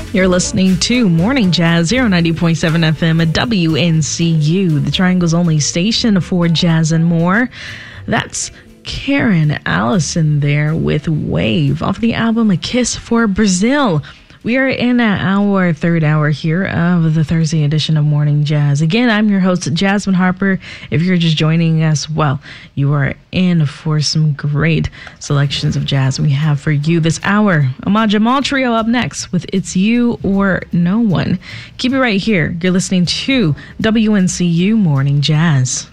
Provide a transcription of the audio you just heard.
You're listening to Morning Jazz, 90.7 FM at WNCU, the Triangle's only station for jazz and more. That's Karen Allison there with Wave off the album A Kiss for Brazil. We are in our third hour here of the Thursday edition of Morning Jazz. Again, I'm your host, Jasmine Harper. If you're just joining us, well, you are in for some great selections of jazz we have for you this hour. Ahmad Jamal Trio up next with It's You or No One. Keep it right here. You're listening to WNCU Morning Jazz.